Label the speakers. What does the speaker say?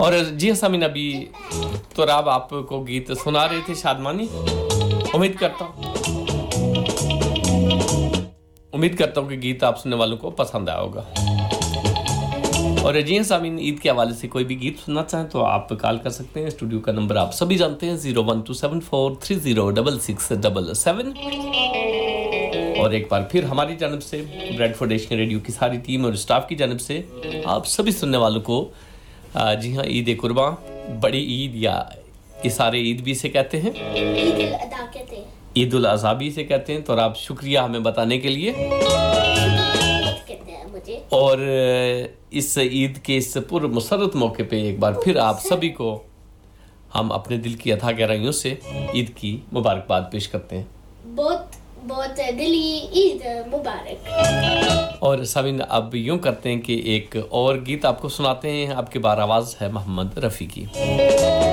Speaker 1: اور جی ہاں سامعین، ابھی تو راب آپ کو گیت سنا رہے تھے شادمانی. امید کرتا ہوں کہ گیت آپ سننے والوں کو پسند آیا ہوگا. اور جی ہاں سامعین، عید کے حوالے سے کوئی بھی گیت سننا چاہیں تو آپ کال کر سکتے ہیں. اسٹوڈیو کا نمبر آپ سبھی جانتے ہیں 01274306677. اور ایک بار پھر ہماری جانب سے، بریڈ فورڈ ایشین ریڈیو کی ساری ٹیم اور اسٹاف کی جانب سے آپ سبھی سننے والوں کو جی ہاں عید قرباں، بڑی عید یا اسارے عید بھی اسے کہتے ہیں،
Speaker 2: عید الاضحیٰ کہتے ہیں،
Speaker 1: عید الاضحیٰ بھی اسے کہتے ہیں. تو آپ شکریہ ہمیں بتانے کے لیے. اور اس عید کے اس پر مسرت موقع پہ ایک بار پھر آپ سبھی کو ہم اپنے دل کی اتھا گہرائیوں سے عید کی مبارکباد پیش کرتے ہیں.
Speaker 2: بہت بہت دلی عید مبارک.
Speaker 1: اور سامعین، اب یوں کرتے ہیں کہ ایک اور گیت آپ کو سناتے ہیں. آپ کے بار آواز ہے محمد رفیع کی.